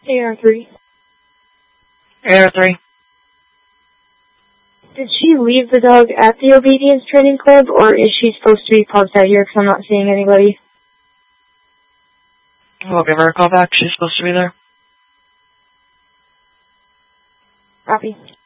AR3. AR3. Did she leave the dog at the obedience training club, or is she supposed to be parked out here because I'm not seeing anybody? We'll give her a call back. She's supposed to be there. Copy.